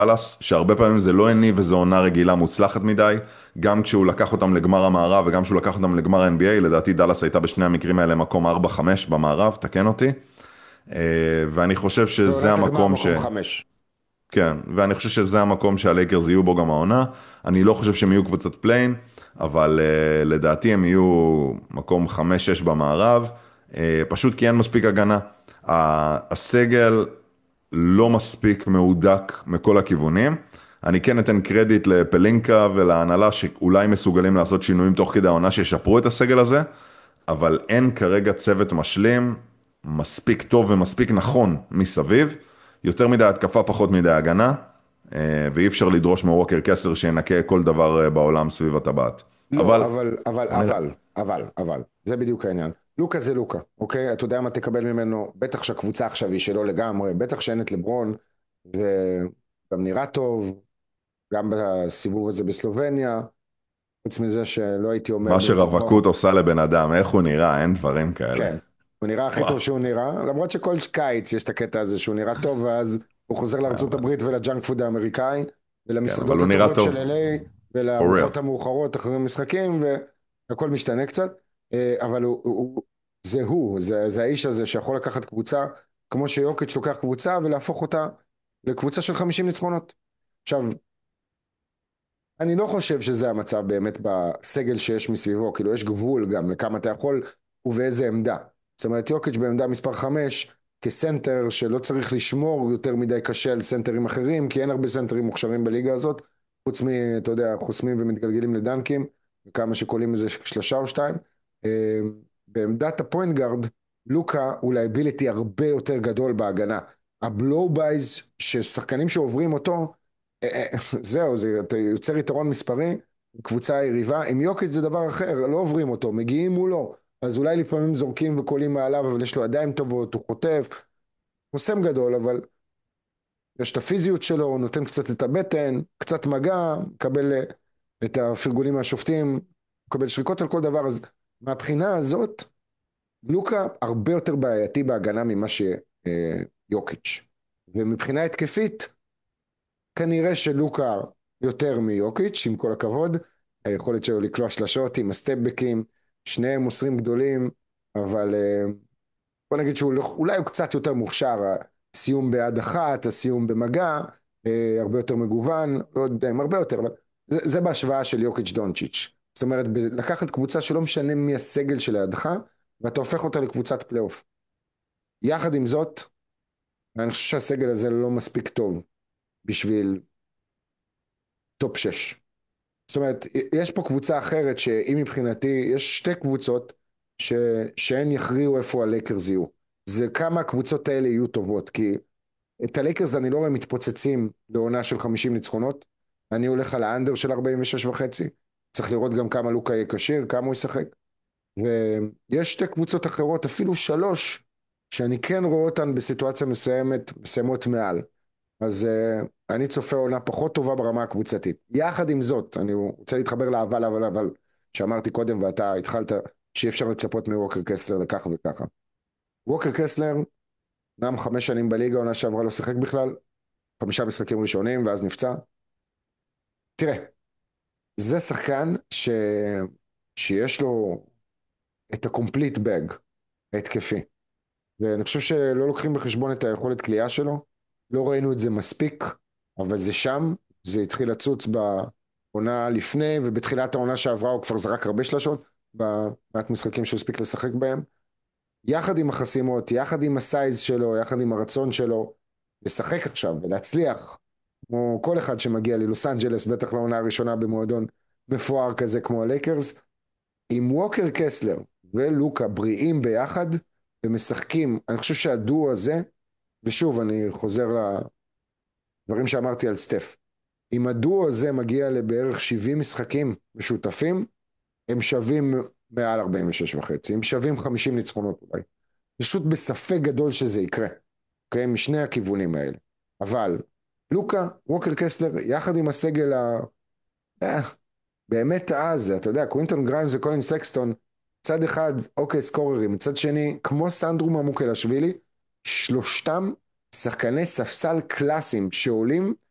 דאלאס, שהרבה פעמים זה לא הניב וזו עונה רגילה מוצלחת מדי, גם כשהוא לקח אותם לגמר המערב וגם כשהוא לקח אותם לגמר ה-NBA, לדעתי דאלאס הייתה בשני המקרים האלה מקום 4-5 במערב, תקן אותי. ואני חושב שזה בעונת הגמר המקום מקום 5. כן, ואני חושב שזה המקום שהלייקרס יהיו בו גם העונה. אני לא חושב שהם יהיו קבוצת פליין, אבל לדעתי הם יהיו מקום 5-6 במערב, פשוט כי אין מספיק הגנה. הסגל לא מספיק מהודק מכל הכיוונים. אני כן אתן קרדיט לפלינקה ולהנהלה שאולי מסוגלים לעשות שינויים תוך כדי העונה שישפרו את הסגל הזה, אבל אין כרגע צוות משלים מספיק טוב ומספיק נכון מסביב. יותר מדי התקפה, פחות מדי הגנה, ואי אפשר לדרוש מווקר קסלר שינקה כל דבר בעולם סביב הטבעת. לא, אבל, בוא נראה. אבל, זה בדיוק העניין. לוקה זה לוקה, אוקיי? אתה יודע מה תקבל ממנו, בטח שהקבוצה עכשיו היא שלו לגמרי, בטח שאין את לברון, וגם נראה טוב, גם בסיבוב הזה בסלובניה, חוץ מזה שלא הייתי אומר מה ברוחו, שרווקות עושה לבן אדם, איך הוא נראה, אין דברים כאלה. כן, הוא נראה הכי טוב וואו. שהוא נראה, למרות שכל קיץ יש את הקטע הזה שהוא נראה טוב, ואז הוא חוזר לארצות אבל, הברית ולג'אנק פוד האמריקאי, כן, אבל ולמסעדות הוא נראה הטובות טוב. של LA, For real. ולארוחות המאוחרות אחרי משחקים, והכל משתנה קצת, אבל זה האיש הזה שיכול לקחת קבוצה, כמו שיוקיץ' לוקח קבוצה, ולהפוך אותה לקבוצה של 50 ניצחונות. עכשיו, אני לא חושב שזה המצב באמת בסגל שיש מסביבו, כאילו יש גבול גם לכמה אתה יכול ובאיזה עמדה. זאת אומרת, יוקיץ' בעמדה מספר 5 כסנטר שלא צריך לשמור יותר מדי קשה על סנטרים אחרים, כי אין הרבה סנטרים מוכשרים בליגה הזאת, חוץ מ, אתה יודע, חוסמים ומתגלגלים לדנקים, וכמה שקולים איזה שלושה או שתיים. בעמדת הפוינט גארד, לוקה הוא לייביליטי הרבה יותר גדול בהגנה. הבלואו בייז ששחקנים שעוברים אותו, זהו, אתה יוצר יתרון מספרי, קבוצה יריבה, עם יוקיץ' זה דבר אחר, לא עוברים אותו, מגיעים מולו, אז אולי לפעמים זורקים וקולים מעליו, אבל יש לו ידיים טובות, הוא חוטף, חוסם גדול, אבל יש את הפיזיות שלו, הוא נותן קצת את הבטן, קצת מגע, מקבל את הפרגולים מהשופטים, מקבל שריקות על כל דבר, אז מהבחינה הזאת, לוקה הרבה יותר בעייתי בהגנה ממה שיוקיץ'. ומבחינה התקפית, כנראה שלוקה יותר מיוקיץ', עם כל הכבוד, היכולת שלו לקלוע שלשות עם הסטפבקים, שניהם מוסרים גדולים, אבל בוא נגיד שאולי הוא קצת יותר מוכשר, הסיום ביד אחת, הסיום במגע, הרבה יותר מגוון, לא יודע אם הרבה יותר, אבל זה בהשוואה של יוקיץ' דונצ'יץ'. זאת אומרת, לקחת קבוצה שלא משנה מי הסגל שלידך, ואתה הופך אותה לקבוצת פלייאוף. יחד עם זאת, אני חושב שהסגל הזה לא מספיק טוב בשביל טופ 6. זאת אומרת, יש פה קבוצה אחרת שהיא מבחינתי, יש שתי קבוצות שהן יכריעו איפה הלייקרס יהיו. זה כמה הקבוצות האלה יהיו טובות, כי את הלייקרס אני לא רואה מתפוצצים לעונה של 50 ניצחונות, אני הולך על האנדר של 46 וחצי, צריך לראות גם כמה לוקה יהיה כשיר, כמה הוא ישחק, ויש שתי קבוצות אחרות, אפילו שלוש, שאני כן רואה אותן בסיטואציה מסוימת, מסיימות מעל. אז אני צופה עונה פחות טובה ברמה הקבוצתית. יחד עם זאת, אני רוצה להתחבר לאבל, שאמרתי קודם ואתה התחלת, שאי אפשר לצפות מווקר קסלר לככה וככה. ווקר קסלר, נם 5 שנים בליגה, עונה שעברה לא שיחק בכלל, 5 משחקים ראשונים ואז נפצע. תראה, זה שחקן שיש לו את הקומפליט בג ההתקפי, ואני חושב שלא לוקחים בחשבון את היכולת כלייה שלו, לא ראינו את זה מספיק, אבל זה שם, זה התחיל לצוץ בעונה לפני, ובתחילת העונה שעברה הוא כבר זרק הרבה שלשות, במעט משחקים שהוא הספיק לשחק בהם, יחד עם החסימות, יחד עם הסייז שלו, יחד עם הרצון שלו, לשחק עכשיו ולהצליח, כמו כל אחד שמגיע ללוס אנג'לס, בטח לעונה הראשונה במועדון מפואר כזה כמו הלייקרס, עם ווקר קסלר ולוקה בריאים ביחד, ומשחקים, אני חושב שהדואו הזה, ושוב אני חוזר לדברים שאמרתי על סטף, אם הדואו הזה מגיע לבערך 70 משחקים משותפים, הם שווים מעל 46 וחצי, הם שווים 50 ניצחונות אולי. פשוט בספק גדול שזה יקרה, אוקיי? משני הכיוונים האלה. אבל לוקה, ווקר קסלר, יחד עם הסגל אה, באמת אז, אתה יודע, קווינטון גריימס וקולין סקסטון, צד אחד, אוקיי, סקוררים, מצד שני, כמו סנדרו ממוקלשווילי, שלושתם שחקני ספסל קלאסיים שעולים